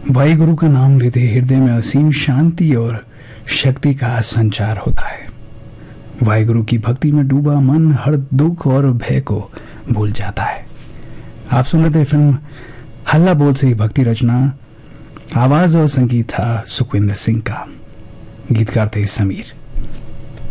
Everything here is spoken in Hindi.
वाहिगुरु का नाम लेते हृदय में असीम शांति और शक्ति का संचार होता है। वाहिगुरु की भक्ति में डूबा मन हर दुख और भय को भूल जाता है। आप सुन रहे थे फिल्म हल्ला बोल से भक्ति रचना। आवाज और संगीत था सुखविंदर सिंह का, गीतकार थे समीर।